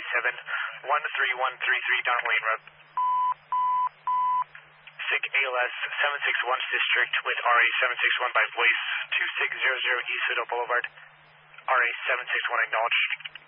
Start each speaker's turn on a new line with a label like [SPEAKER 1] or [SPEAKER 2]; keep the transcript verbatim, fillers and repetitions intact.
[SPEAKER 1] seven one three one three three Donald Lane Road. SIG A L S seven six one District with R A seven six one by voice two six zero zero East Citadel Boulevard. R A seven six one acknowledged.